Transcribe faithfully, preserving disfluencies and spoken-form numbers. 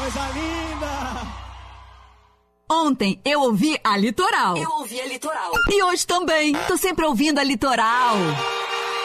coisa linda! Ontem eu ouvi a Litoral. Eu ouvi a Litoral. E hoje também. Tô sempre ouvindo a Litoral.